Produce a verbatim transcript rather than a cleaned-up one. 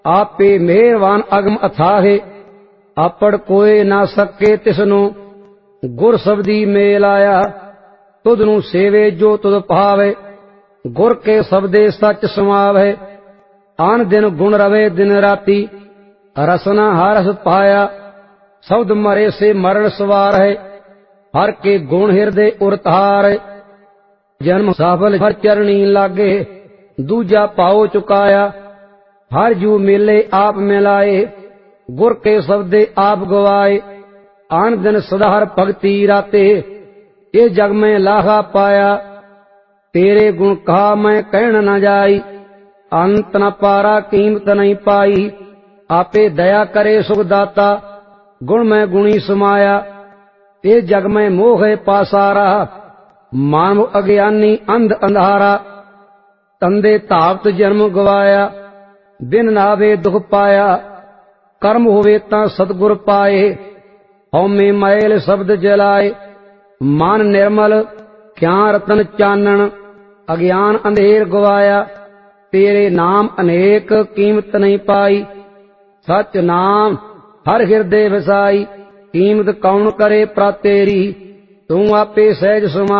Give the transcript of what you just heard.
आपे मेहरबान अगम अथाहे, आपड़ कोई ना सके तिसनु। गुर शब्दी मेल आया, तुधनु सेवे जो तुध पावे। गुर के शब्दे सच समावे, आन दिन गुण रवे दिन राती। रसना हरस पाया, शब्द मरे से मरण सवार है। हर के गुण हृदय उरतार, जन्म सफल हर चरणी लागे। दूजा पाओ चुकाया, हर जू मिले आप मिलाए। गुर के शब्दे आप गवाए, आन दिन सदाहर भगती राते। ये जग में लाहा पाया, तेरे गुण कहा मैं कहन न जाई। अंत न पारा कीमत नहीं पाई, आपे दया करे सुख दाता। गुण में गुणी समाया, ये जग में मोह पासारा। मानव अज्ञानी अंध अंधारा, तंदे तावत जन्म गवाया। बिन नावे दुख पाया, कर्म होवे तां सतगुर पाए। हौमे मैल शब्द जलाए, मन निर्मल क्या रतन चानन। अज्ञान अंधेर गवाया, तेरे नाम अनेक कीमत नहीं पाई। सच नाम हर हृदय वसाई, कीमत कौन करे प्रातेरी। तू आपे सहज समा